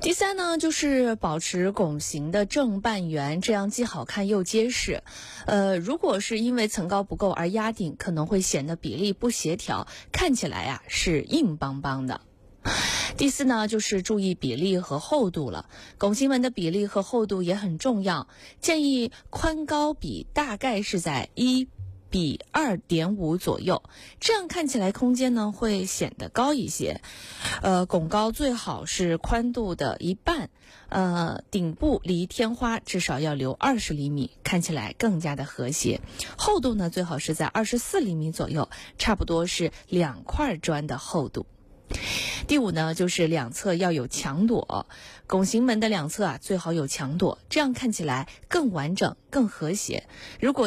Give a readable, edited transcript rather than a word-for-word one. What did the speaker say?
第三呢，就是保持拱形的正半圆，这样既好看又结实。如果是因为层高不够而压顶，可能会显得比例不协调，看起来是硬邦邦的。第四呢，就是注意比例和厚度了。拱形门的比例和厚度也很重要，建议宽高比大概是在1:2.5左右，这样看起来空间呢会显得高一些。拱高最好是宽度的一半，顶部离天花至少要留20厘米，看起来更加的和谐。厚度呢最好是在24厘米左右，差不多是2块砖的厚度。第五呢，就是两侧要有墙垛，拱形门的两侧最好有墙垛，这样看起来更完整、更和谐。如果